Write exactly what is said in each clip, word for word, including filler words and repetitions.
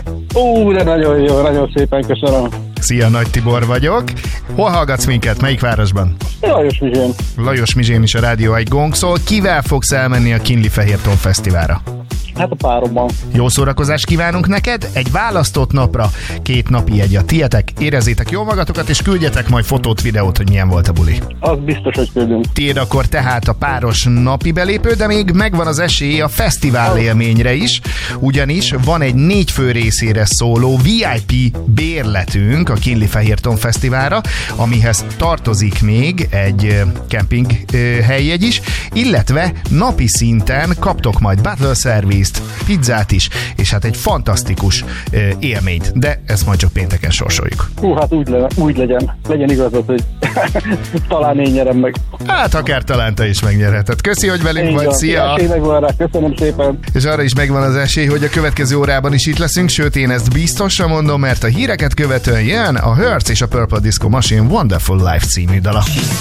Ó, de nagyon jó, nagyon szépen köszönöm. Szia, Nagy Tibor vagyok. Hol hallgatsz minket? Melyik városban? Lajos Mizsén. Lajos Mizsén is a Rádió egy gong szól. Kivel fogsz elmenni a Kinli-Fehértón Fesztiválra? Hát a páromban. Jó szórakozást kívánunk neked, egy választott napra két napi jegy a tietek, érezzétek jól magatokat, és küldjetek majd fotót, videót, hogy milyen volt a buli. Az biztos, hogy küldünk. Tiéd akkor tehát a páros napi belépő, de még megvan az esély a fesztivál élményre is, ugyanis van egy négy fő részére szóló vé i pé bérletünk a Kinli-Fehérton Fesztiválra, amihez tartozik még egy kemping helyjegy is, illetve napi szinten kaptok majd battle service, pizzát is, és hát egy fantasztikus uh, élményt, de ezt majd csak pénteken sorsoljuk. Hú, hát úgy, le, úgy legyen. Legyen igazad, hogy talán én nyerem meg. Hát akár talán te is megnyerheted. Köszi, hogy velünk én vagy, van. szia! Esély megvan rá, köszönöm szépen. És arra is megvan az esély, hogy a következő órában is itt leszünk, sőt én ezt biztosan mondom, mert a híreket követően jön a Hertz és a Purple Disco Machine Wonderful Life című dala.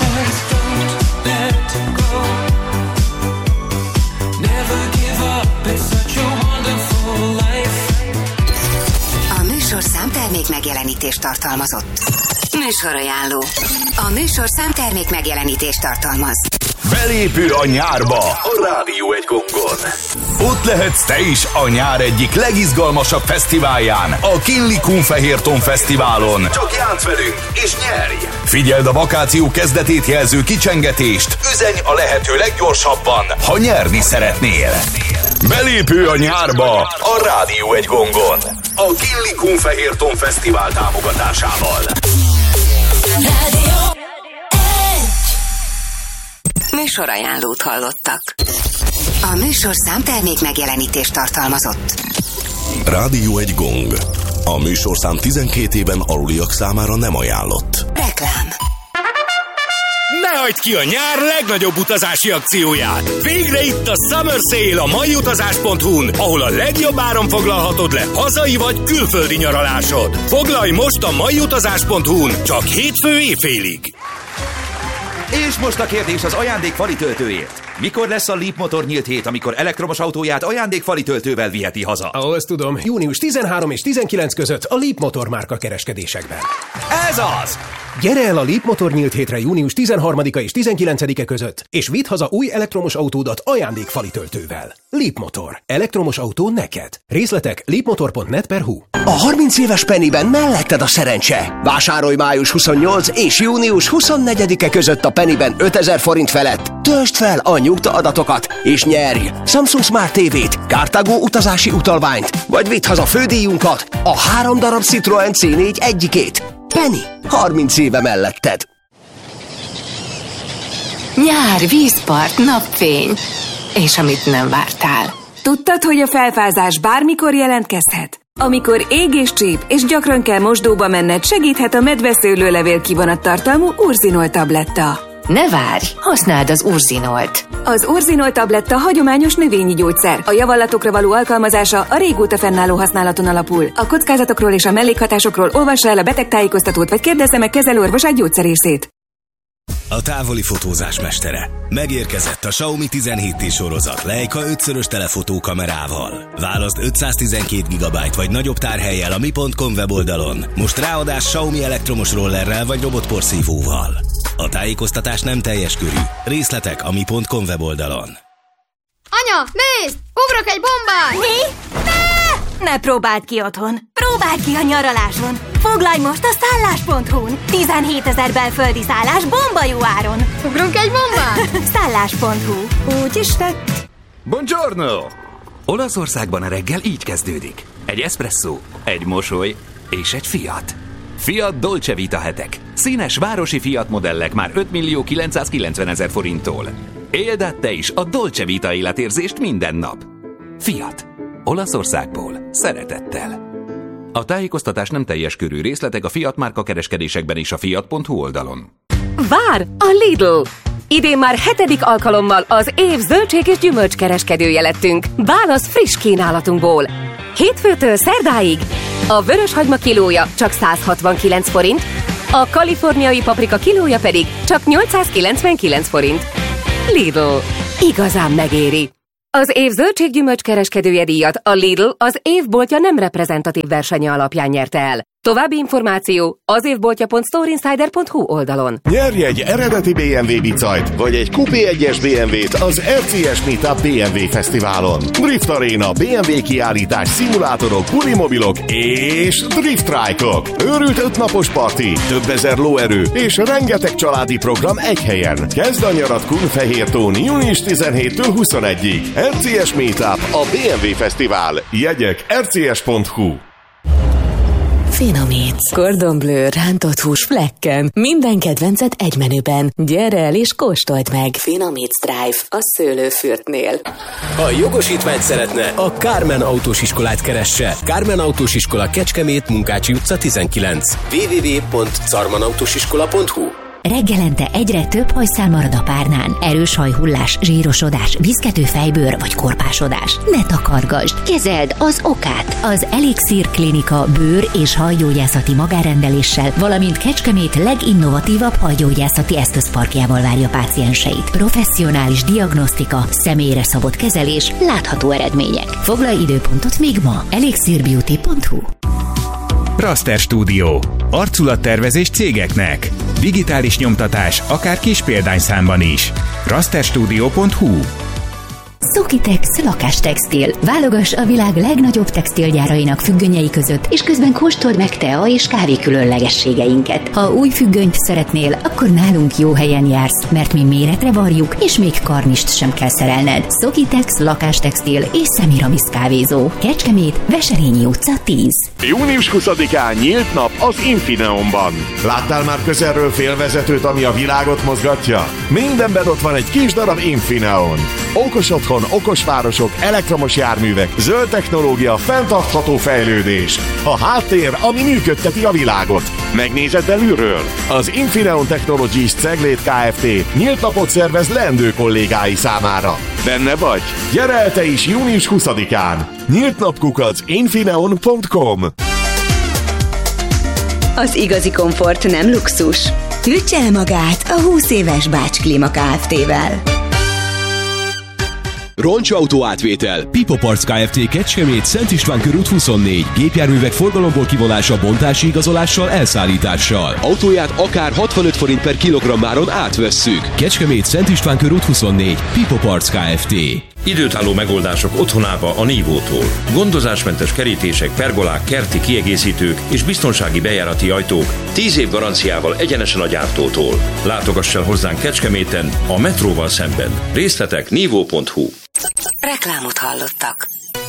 Számtermék megjelenítést tartalmazott. Műsorajánló. A műsor számtermék megjelenítést tartalmaz. Belépő a nyárba a Rádió egy gongon. Ott lehetsz te is a nyár egyik legizgalmasabb fesztiválján, a Kinli-Kunfehérton Fesztiválon. Csak játsz velünk és nyerj! Figyeld a vakáció kezdetét jelző kicsengetést, üzenj a lehető leggyorsabban, ha nyerni szeretnél. Belépő a nyárba a Rádió egy gongon. A Kinli-Kunfehérton Fesztivál támogatásával. Rádió műsorajánlót hallottak. A műsor számtermék megjelenítést tartalmazott. Rádió egy gong. A műsorszám tizenkét éven aluliak számára nem ajánlott. Reklám. Ne hagyd ki a nyár legnagyobb utazási akcióját! Végre itt a Summer Sale a maiutazás pont hu-n, ahol a legjobb áron foglalhatod le hazai vagy külföldi nyaralásod. Foglalj most a maiutazás pont hu-n, csak hétfő éjfélig! És most a kérdés az ajándékfali töltőért. Mikor lesz a Leap Motor nyílt hét, amikor elektromos autóját ajándékfali töltővel viheti haza? Ahol ezt tudom, június tizenharmadika és tizenkilencedike között a Leap Motor márka kereskedésekben. Ez az! Gyere el a Leap Motor nyílt hétre június tizenharmadika és tizenkilencedike között, és vidd haza új elektromos autódat ajándékfali töltővel. Leap Motor. Elektromos autó neked. Részletek leapmotor pont net per hu. A harminc éves Pennyben melletted a szerencse. Vásárolj május huszonnyolcadika és június huszonnegyedike között a Pennyben ötezer forint felett. Töltsd fel a nyugta adatokat, és nyerj Samsung Smart té vét, Cartago utazási utalványt, vagy vidd haza fődíjunkat, a három darab Citroen cé négy egyikét. Penny, harminc éve melletted. Nyár, vízpart, napfény. És amit nem vártál. Tudtad, hogy a felfázás bármikor jelentkezhet? Amikor ég és csíp, és gyakran kell mosdóba menned, segíthet a medveszőlőlevél kivonattartalmú Urzinol tabletta. Ne várj, használd az Urzinolt. Az Urzinol tabletta hagyományos növényi gyógyszer. A javallatokra való alkalmazása a régóta fennálló használaton alapul. A kockázatokról és a mellékhatásokról olvassa el a betegtájékoztatót, vagy kérdezze meg kezelőorvosát gyógyszerészét. A távoli fotózás mestere. Megérkezett a Xiaomi tizenhét té sorozat Leica ötszörös telefotókamerával. Válaszd ötszáztizenkét gigabyte vagy nagyobb tárhellyel a mi pont com weboldalon. Most ráadás Xiaomi elektromos rollerrel vagy robotporszívóval. A tájékoztatás nem teljes körű. Részletek a mi pont com weboldalon. Anya, nézd! Ugrok egy bombát! Mi? Ne! Ne próbáld ki otthon! Próbáld ki a nyaraláson! Foglalj most a szállás pont hu-n! tizenhétezer belföldi szállás bomba jó áron! Ugrunk egy bombát? szállás pont hu. Úgy is tett. Buongiorno! Olaszországban a reggel így kezdődik. Egy eszpresszó, egy mosoly és egy Fiat. Fiat Dolce Vita hetek. Színes városi Fiat modellek már ötmillió kilencszázkilencvenezer forinttól. Éld át te is a Dolce Vita életérzést minden nap. Fiat. Olaszországból. Szeretettel. A tájékoztatás nem teljes körű, részletek a Fiat márka kereskedésekben és a fiat pont hu oldalon. Vár a Lidl! Idén már hetedik alkalommal az év zöldség és gyümölcs kereskedője lettünk. Válasz friss kínálatunkból. Hétfőtől szerdáig a vöröshagyma kilója csak száz hatvankilenc forint, a kaliforniai paprika kilója pedig csak nyolcszázkilencvenkilenc forint. Lidl. Igazán megéri. Az év zöldséggyümölcs kereskedője díjat a Lidl az évboltja nem reprezentatív versenye alapján nyerte el. További információ az évboltja pont storeinsider pont hu oldalon. Nyerj egy eredeti bé em vé bicajt, vagy egy Coupé egyes bé em vét az er cé es Meetup bé em vé Fesztiválon. Drift Arena, bé em vé kiállítás, szimulátorok, pulimobilok és drift trike-ok. Őrült ötnapos parti, több ezer lóerő és rengeteg családi program egy helyen. Kezd a nyarat Kunfehértón június tizenhétől huszonegyig. er cé es Meetup, a bé em vé Fesztivál. Jegyek er cé es pont hu. Finomíts. Cordon Bleu, rántott hús flekken. Minden kedvencet egy menüben. Gyere el és kóstold meg. Finomíts Drive a szőlőfürtnél. Ha jogosítványt szeretne, a Kármen Autós Iskolát keresse. Kármen Autós Iskola, Kecskemét, Munkácsi utca tizenkilenc. double-u double-u double-u pont carman autósiskola pont hu. Reggelente egyre több hajszál marad a párnán. Erős hajhullás, zsírosodás, viszkető fejbőr vagy korpásodás. Ne takargasd, kezeld az okát. Az Elixir Klinika bőr- és hajgyógyászati magárendeléssel, valamint Kecskemét leginnovatívabb hajgyógyászati eszközparkjával várja pácienseit. Professzionális diagnosztika, személyre szabott kezelés, látható eredmények. Foglalj időpontot még ma. elixir beauty pont hu. Raster Studio. Arculattervezés cégeknek. Digitális nyomtatás, akár kis példányszámban is. raster studio pont hu. Szokitex lakástextil. Válogass a világ legnagyobb textilgyárainak függönyei között, és közben kóstold meg tea és kávé különlegességeinket. Ha új függönyt szeretnél, akkor nálunk jó helyen jársz, mert mi méretre varjuk, és még karnist sem kell szerelned. Szokitex lakástextil és Semiramis kávézó. Kecskemét, Veselényi utca tíz. június huszadikán nyílt nap az Infineonban. Láttál már közelről félvezetőt, ami a világot mozgatja? Mindenben ott van egy kis darab Infineon. Okos otthon, okos városok, elektromos járművek, zöld technológia, fenntartható fejlődés. A háttér, ami működteti a világot. Megnézed belülről? Az Infineon Technologies Ceglét Kft. Nyílt napot szervez leendő kollégái számára. Benne vagy? Gyere el te is június huszadikán. Nyílt napkukac infineon pont com. Az igazi komfort nem luxus. Hűtse el magát a húsz éves Bács Klíma Kft-vel. Roncsautó átvétel. Pipo Parts Kft. Kecskemét, Szent István körút huszonnégy. Gépjárművek forgalomból kivonása, bontási igazolással, elszállítással. Autóját akár hatvanöt forint per kilogrammáron átvesszük. Kecskemét, Szent István körút huszonnégy. Pipo Parts Kft. Időtálló megoldások otthonába a Nívótól. Gondozásmentes kerítések, pergolák, kerti kiegészítők és biztonsági bejárati ajtók tíz év garanciával egyenesen a gyártótól. Látogass el hozzánk Kecskeméten, a metróval szemben. Részletek nívó pont hu. Reklámot hallottak.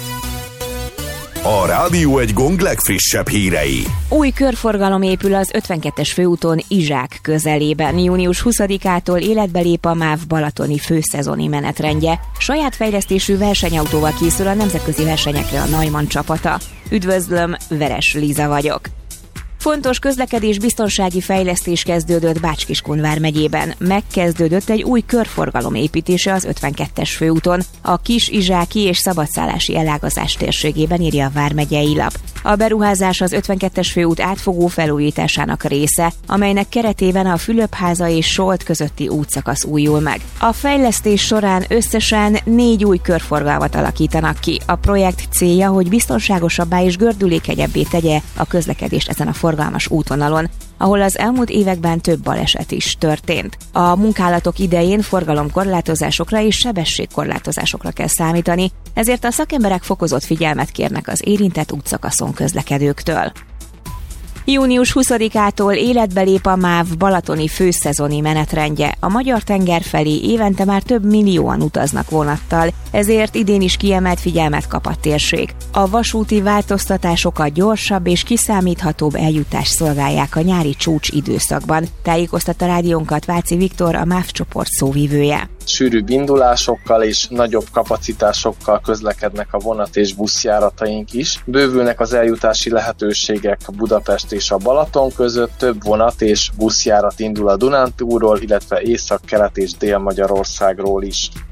A Rádió egy Gong legfrissebb hírei. Új körforgalom épül az ötvenkettes főúton Izsák közelében. június huszadikától életbe lép a MÁV balatoni főszezoni menetrendje. Saját fejlesztésű versenyautóval készül a nemzetközi versenyekre a Neumann csapata. Üdvözlöm, Veres Liza vagyok. Fontos közlekedés biztonsági fejlesztés kezdődött Bács-Kiskun vármegyében. Megkezdődött egy új körforgalom építése az ötvenkettes főúton, a Kis-Izsáki és szabadszállási elágazás térségében, írja a vármegyei lap. A beruházás az ötvenkettes főút átfogó felújításának része, amelynek keretében a Fülöpháza és Solt közötti útszakasz újul meg. A fejlesztés során összesen négy új körforgalmat alakítanak ki. A projekt célja, hogy biztonságosabbá és gördülékenyebbé tegye a közlekedést ezen a forgalmas útvonalon, ahol az elmúlt években több baleset is történt. A munkálatok idején forgalomkorlátozásokra és sebességkorlátozásokra kell számítani, ezért a szakemberek fokozott figyelmet kérnek az érintett útszakaszon közlekedőktől. június huszadikától életbe lép a MÁV balatoni főszezoni menetrendje. A Magyar-tenger felé évente már több millióan utaznak vonattal, ezért idén is kiemelt figyelmet kap a térség. A vasúti változtatásokat gyorsabb és kiszámíthatóbb eljutást szolgálják a nyári csúcs időszakban, tájékoztatta rádiónkat Váci Viktor, a MÁV csoport szóvivője. Sűrűbb indulásokkal és nagyobb kapacitásokkal közlekednek a vonat és buszjárataink is. Bővülnek az eljutási lehetőségek Budapest és a Balaton között, több vonat és buszjárat indul a Dunántúlról, illetve Észak-Kelet és Dél-Magyarországról is.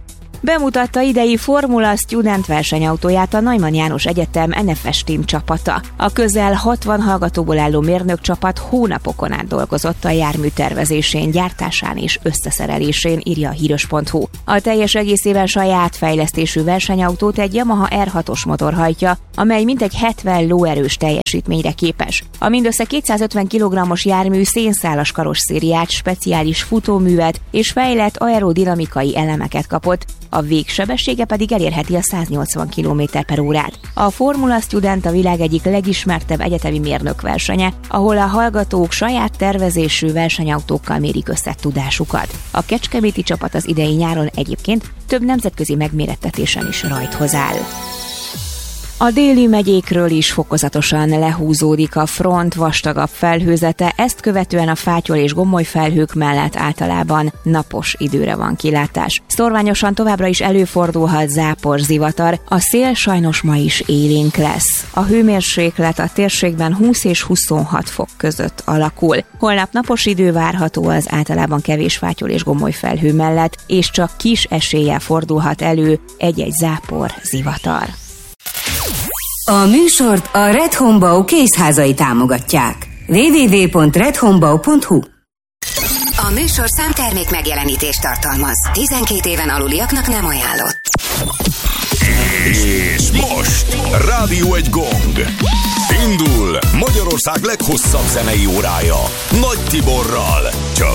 Bemutatta idei Formula Student versenyautóját a Neumann János Egyetem en ef es Team csapata. A közel hatvan hallgatóból álló mérnökcsapat hónapokon át dolgozott a jármű tervezésén, gyártásán és összeszerelésén, írja a híros pont hu. A teljes egészében saját fejlesztésű versenyautót egy Yamaha er hatos motor hajtja, amely mintegy hetven lóerős teljesítményre képes. A mindössze kétszázötven kilogrammos jármű szénszálas karosszériát, speciális futóművet és fejlett aerodinamikai elemeket kapott, a végsebessége pedig elérheti a száznyolcvan kilométer per órát. A Formula Student a világ egyik legismertebb egyetemi mérnökversenye, ahol a hallgatók saját tervezésű versenyautókkal mérik össze tudásukat. A kecskeméti csapat az idei nyáron egyébként több nemzetközi megmérettetésen is rajthoz áll. A déli megyékről is fokozatosan lehúzódik a front vastagabb felhőzete, ezt követően a fátyol és gomoly felhők mellett általában napos időre van kilátás. Szorványosan továbbra is előfordulhat zápor, zivatar, a szél sajnos ma is élénk lesz. A hőmérséklet a térségben húsz és huszonhat fok között alakul. Holnap napos idő várható az általában kevés fátyol és gomoly felhő mellett, és csak kis eséllyel fordulhat elő egy-egy zápor, zivatar. A műsort a Red Home Bau kézházai támogatják. double-u double-u double-u pont red home bau pont hu. A műsor számtermék megjelenítést tartalmaz. tizenkét éven aluliaknak nem ajánlott. És most Rádió egy gong. Indul Magyarország leghosszabb zenei órája Nagy Tiborral. Csak